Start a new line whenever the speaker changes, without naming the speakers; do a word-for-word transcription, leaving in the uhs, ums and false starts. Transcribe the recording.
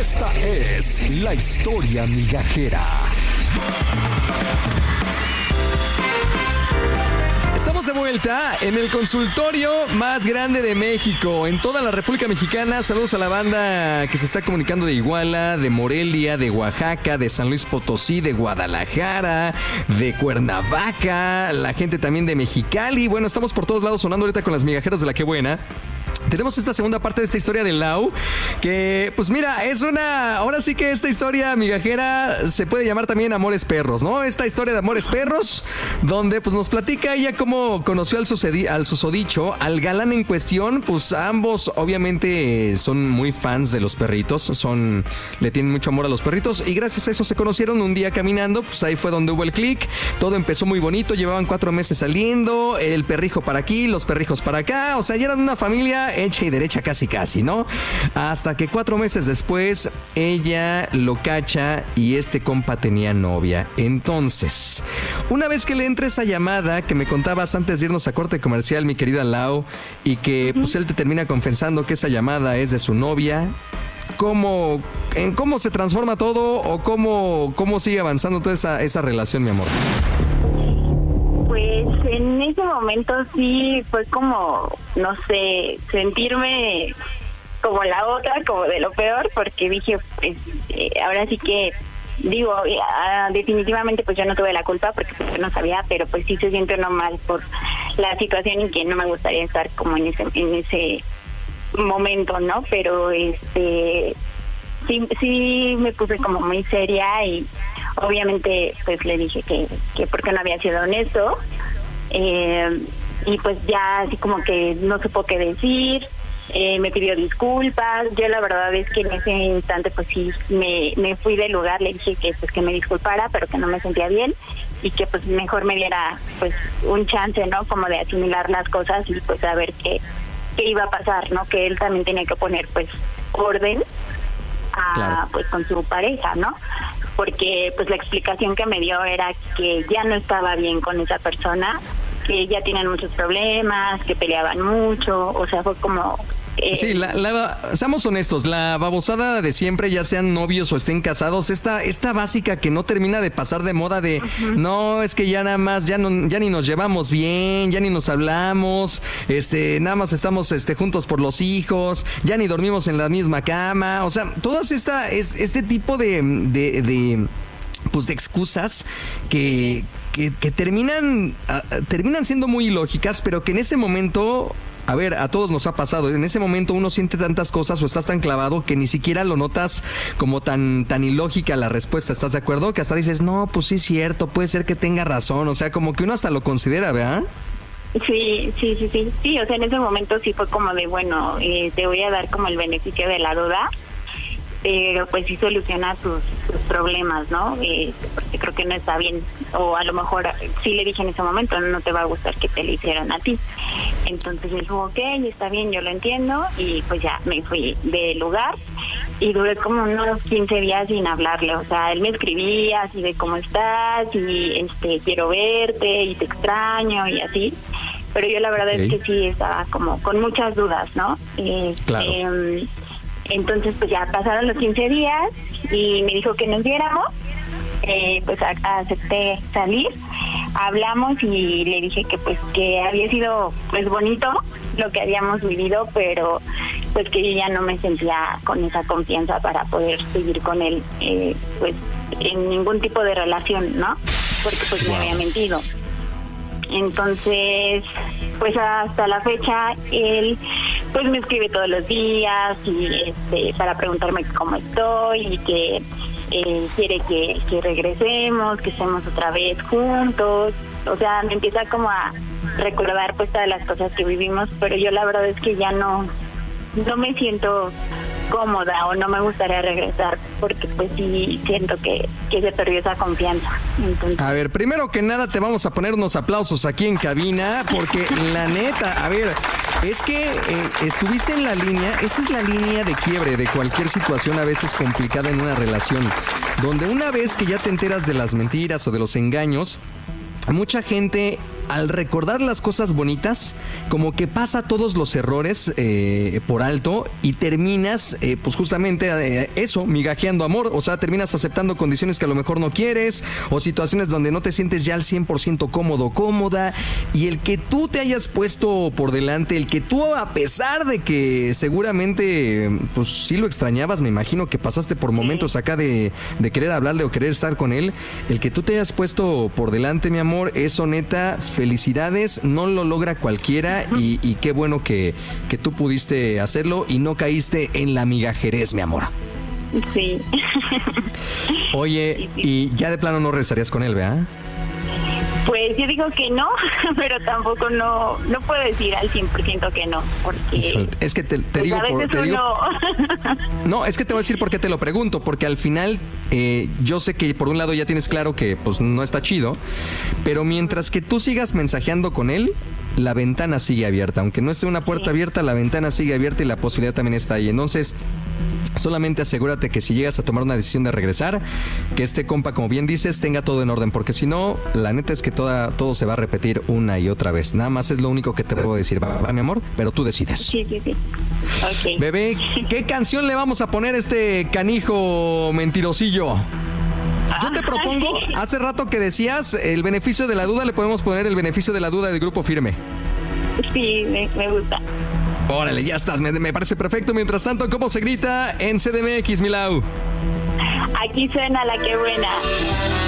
Esta es la historia migajera. Estamos de vuelta en el consultorio más grande de México, en toda la República Mexicana. Saludos a la banda que se está comunicando de Iguala, de Morelia, de Oaxaca, de San Luis Potosí, de Guadalajara, de Cuernavaca, la gente también de Mexicali. Bueno, estamos por todos lados sonando ahorita con las migajeras de La Qué Buena. Tenemos esta segunda parte de esta historia de Lau, que pues mira, es una, ahora sí que esta historia migajera se puede llamar también Amores Perros, ¿no? Esta historia de Amores Perros, donde pues nos platica ella cómo conoció al, sucedi- al susodicho, al galán en cuestión. Pues ambos obviamente son muy fans de los perritos, son, le tienen mucho amor a los perritos, y gracias a eso se conocieron un día caminando. Pues ahí fue donde hubo el click, todo empezó muy bonito, llevaban cuatro meses saliendo, el perrijo para aquí, los perrijos para acá, o sea, ya eran una familia hecha y derecha casi casi, ¿no? Hasta que cuatro meses después ella lo cacha y este compa tenía novia. Entonces, una vez que le entra esa llamada que me contabas antes de irnos a corte comercial, mi querida Lau, y que uh-huh. pues él te termina confesando que esa llamada es de su novia, ¿cómo, en cómo se transforma todo o cómo, cómo sigue avanzando toda esa, esa relación, mi amor?
Pues en ese momento sí fue como, no sé, sentirme como la otra, como de lo peor, porque dije, pues eh, ahora sí que, digo, eh, definitivamente pues yo no tuve la culpa porque pues, yo no sabía, pero pues sí se siente uno mal por la situación y que no me gustaría estar como en ese, en ese momento, ¿no? Pero este sí, sí me puse como muy seria y obviamente pues le dije que, que porque no había sido honesto, eh, y pues ya así como que no supo qué decir, eh, me pidió disculpas. Yo la verdad es que en ese instante pues sí me, me fui del lugar, le dije que pues que me disculpara, pero que no me sentía bien y que pues mejor me diera pues un chance, ¿no? Como de asimilar las cosas y pues saber qué, qué iba a pasar, ¿no? Que él también tenía que poner pues orden a, claro. pues con su pareja, ¿no? Porque pues la explicación que me dio era que ya no estaba bien con esa persona, que ya tienen muchos problemas, que peleaban mucho, o sea, fue como... Eh,
sí, la, la, seamos honestos, la babosada de siempre, ya sean novios o estén casados, esta, esta básica que no termina de pasar de moda de, uh-huh. no, es que ya nada más, ya no, ya ni nos llevamos bien, ya ni nos hablamos, este, nada más estamos este, juntos por los hijos, ya ni dormimos en la misma cama, o sea, todas esta, es, este tipo de, de, de, pues de excusas que, que, que terminan, uh, terminan siendo muy ilógicas, pero que en ese momento... A ver, a todos nos ha pasado. En ese momento uno siente tantas cosas o estás tan clavado que ni siquiera lo notas como tan, tan ilógica la respuesta. ¿Estás de acuerdo? Que hasta dices, no, pues sí es cierto, puede ser que tenga razón. O sea, como que uno hasta lo considera, ¿verdad?
Sí, sí, sí, sí. Sí, o sea, en ese momento sí fue como de, bueno, eh, te voy a dar como el beneficio de la duda, pero pues sí soluciona sus, sus problemas, ¿no? Eh, porque creo que no está bien, o a lo mejor sí le dije en ese momento, no te va a gustar que te lo hicieran a ti. Entonces me dijo, ok, está bien, yo lo entiendo, y pues ya me fui del lugar y duré como unos quince días sin hablarle. O sea, él me escribía así de cómo estás y este quiero verte y te extraño y así, pero yo la verdad okay. es que sí estaba como con muchas dudas, ¿no? Eh,
claro.
eh, Entonces, pues ya pasaron los quince días y me dijo que nos viéramos. Eh, pues a, acepté salir, hablamos y le dije que pues que había sido pues bonito lo que habíamos vivido, pero pues que yo ya no me sentía con esa confianza para poder seguir con él, eh, pues en ningún tipo de relación, ¿no? Porque pues me había mentido. Entonces, pues hasta la fecha él pues me escribe todos los días y este para preguntarme cómo estoy y que eh, quiere que, que regresemos, que estemos otra vez juntos. O sea, me empieza como a recordar pues todas las cosas que vivimos, pero yo la verdad es que ya no no me siento cómoda o no me gustaría regresar porque pues sí siento que, que se perdió esa confianza. Entonces...
A ver, primero que nada te vamos a poner unos aplausos aquí en cabina porque la neta, a ver, es que eh, estuviste en la línea, esa es la línea de quiebre de cualquier situación a veces complicada en una relación, donde una vez que ya te enteras de las mentiras o de los engaños, mucha gente al recordar las cosas bonitas, como que pasa todos los errores eh, por alto y terminas, eh, pues justamente eh, eso, migajeando amor. O sea, terminas aceptando condiciones que a lo mejor no quieres o situaciones donde no te sientes ya al cien por ciento cómodo, cómoda. Y el que tú te hayas puesto por delante, el que tú, a pesar de que seguramente, pues sí lo extrañabas, me imagino que pasaste por momentos acá de, de querer hablarle o querer estar con él, el que tú te hayas puesto por delante, mi amor, eso neta, felicidades, no lo logra cualquiera y, y qué bueno que, que tú pudiste hacerlo y no caíste en la migajerez, mi amor.
Sí.
Oye,
sí, sí.
y ya de plano no regresarías con él, ¿verdad?
Pues yo digo que no, pero tampoco no no puedo decir al cien por ciento que no, porque...
Es que te, te
pues
digo...
a veces
Por, te digo
uno...
no, es que te voy a decir por qué te lo pregunto, porque al final eh, yo sé que por un lado ya tienes claro que pues no está chido, pero mientras que tú sigas mensajeando con él, la ventana sigue abierta. Aunque no esté una puerta sí. abierta, la ventana sigue abierta y la posibilidad también está ahí. Entonces... solamente asegúrate que si llegas a tomar una decisión de regresar, que este compa, como bien dices, tenga todo en orden, porque si no, la neta es que toda, todo se va a repetir una y otra vez. Nada más es lo único que te puedo decir, va, va mi amor, pero tú decides.
Sí, sí, sí. Okay.
Bebé, ¿qué canción le vamos a poner a este canijo mentirosillo? Yo te propongo, hace rato que decías, el beneficio de la duda, le podemos poner el beneficio de la duda del Grupo Firme.
Sí, me, me gusta.
Órale, ya estás, me, me parece perfecto. Mientras tanto, ¿cómo se grita en C D M X, Milau?
Aquí suena la que buena.